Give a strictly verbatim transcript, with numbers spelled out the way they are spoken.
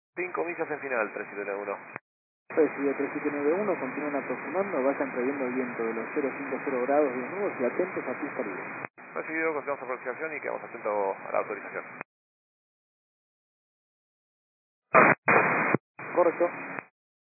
cinco millas en final, tres siete nueve uno. Recibe tres siete nueve uno, continúan aproximando, vayan previendo el viento de los cero cincuenta grados de nudos y atentos a pista libre. Recibido, continuamos aproximación y quedamos atentos a la autorización. Correcto.